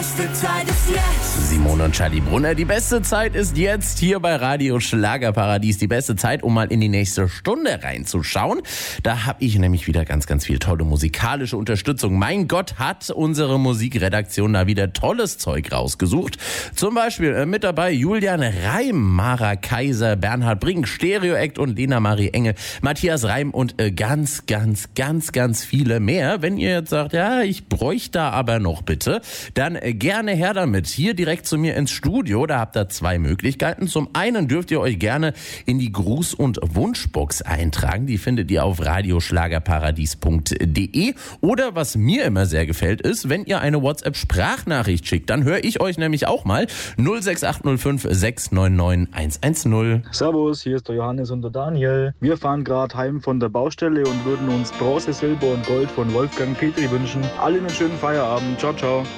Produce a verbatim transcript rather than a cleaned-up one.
beste Zeit ist jetzt. Simone und Charlie Brunner, die beste Zeit ist jetzt hier bei Radio Schlagerparadies. Die beste Zeit, um mal in die nächste Stunde reinzuschauen. Da habe ich nämlich wieder ganz, ganz viel tolle musikalische Unterstützung. Mein Gott, hat unsere Musikredaktion da wieder tolles Zeug rausgesucht. Zum Beispiel äh, mit dabei Julian Reim, Mara Kaiser, Bernhard Brink, Stereo Act und Lena Marie Engel, Matthias Reim und äh, ganz, ganz, ganz, ganz viele mehr. Wenn ihr jetzt sagt, ja, ich bräuchte da aber noch bitte, dann äh, gerne her damit. Hier direkt zu mir ins Studio, da habt ihr zwei Möglichkeiten. Zum einen dürft ihr euch gerne in die Gruß- und Wunschbox eintragen. Die findet ihr auf radioschlagerparadies punkt de. Oder was mir immer sehr gefällt ist, wenn ihr eine WhatsApp-Sprachnachricht schickt, dann höre ich euch nämlich auch mal. null sechs acht null fünf sechs neun neun eins eins null. Servus, hier ist der Johannes und der Daniel. Wir fahren gerade heim von der Baustelle und würden uns Bronze, Silber und Gold von Wolfgang Petri wünschen. Alle einen schönen Feierabend. Ciao, ciao.